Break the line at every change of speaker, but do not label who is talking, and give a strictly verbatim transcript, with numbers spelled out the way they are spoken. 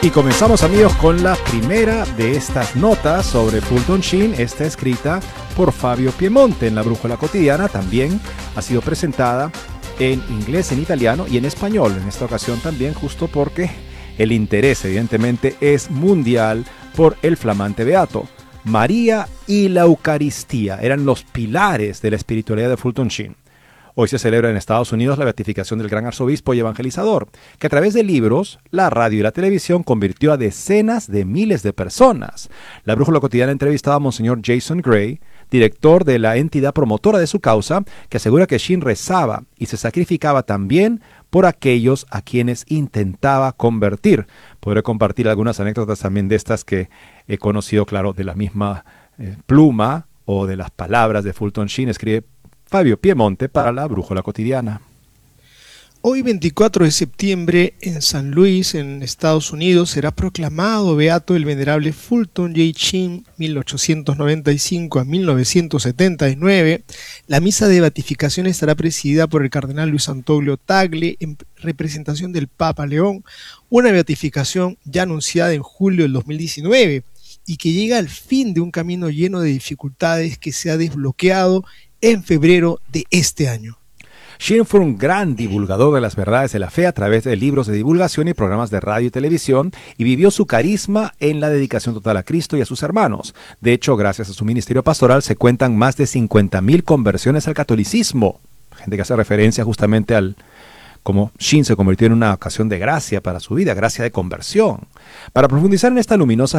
Y comenzamos, amigos, con la primera de estas notas sobre Fulton Sheen. Está escrita por Fabio Piemonte en La Brújula Cotidiana. También ha sido presentada en inglés, en italiano y en español. En esta ocasión también, justo porque el interés, evidentemente, es mundial por el flamante beato. María y la Eucaristía eran los pilares de la espiritualidad de Fulton Sheen. Hoy se celebra en Estados Unidos la beatificación del gran arzobispo y evangelizador, que a través de libros, la radio y la televisión convirtió a decenas de miles de personas. La Brújula Cotidiana entrevistaba a Monseñor Jason Gray, director de la entidad promotora de su causa, que asegura que Sheen rezaba y se sacrificaba también por aquellos a quienes intentaba convertir. Podré compartir algunas anécdotas también de estas que he conocido, claro, de la misma eh, pluma o de las palabras de Fulton Sheen. Escribe Fabio Piemonte para La Brújula Cotidiana.
Hoy, veinticuatro de septiembre, en San Luis, en Estados Unidos, será proclamado beato el venerable Fulton J. Sheen, mil ochocientos noventa y cinco a mil novecientos setenta y nueve. La misa de beatificación estará presidida por el cardenal Luis Antonio Tagle en representación del Papa León, una beatificación ya anunciada en julio del dos mil diecinueve y que llega al fin de un camino lleno de dificultades que se ha desbloqueado en febrero de este año.
Sheen fue un gran divulgador de las verdades de la fe a través de libros de divulgación y programas de radio y televisión, y vivió su carisma en la dedicación total a Cristo y a sus hermanos. De hecho, gracias a su ministerio pastoral se cuentan más de cincuenta mil conversiones al catolicismo. Gente que hace referencia justamente al cómo Sheen se convirtió en una ocasión de gracia para su vida, gracia de conversión. Para profundizar en esta luminosa